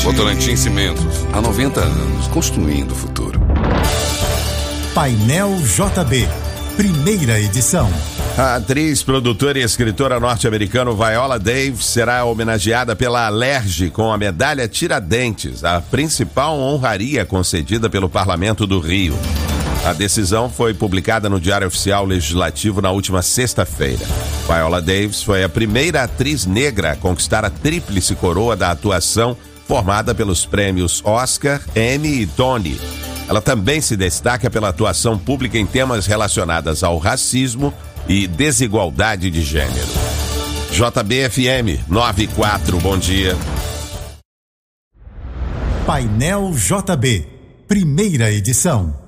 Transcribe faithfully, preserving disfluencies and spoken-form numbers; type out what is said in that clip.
Votorantim Cimentos, há noventa anos, construindo o futuro. Painel J B, primeira edição. A atriz, produtora e escritora norte-americana Viola Davis será homenageada pela Alerj com a medalha Tiradentes, a principal honraria concedida pelo Parlamento do Rio. A decisão foi publicada no Diário Oficial Legislativo na última sexta-feira. Viola Davis foi a primeira atriz negra a conquistar a tríplice coroa da atuação formada pelos prêmios Oscar, Emmy e Tony. Ela também se destaca pela atuação pública em temas relacionados ao racismo e desigualdade de gênero. J B F M noventa e quatro, bom dia. Painel J B, primeira edição.